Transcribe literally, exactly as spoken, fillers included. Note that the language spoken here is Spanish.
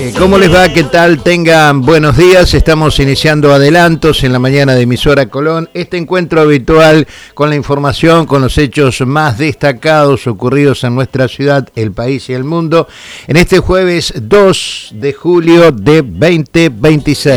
Eh, ¿Cómo les va? ¿Qué tal? Tengan buenos días. Estamos iniciando adelantos en la mañana de Emisora Colón. Este encuentro habitual con la información, con los hechos más destacados ocurridos en nuestra ciudad, el país y el mundo, en este jueves dos de julio de veinte veintiséis.